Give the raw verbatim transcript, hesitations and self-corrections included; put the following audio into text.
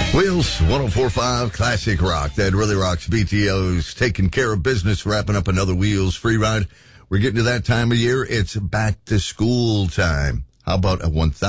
Wheels, one oh four point five Classic Rock. That really rocks. B T O's taking care of business, wrapping up another Wheels free ride. We're getting to that time of year. It's back to school time. How about a one thousand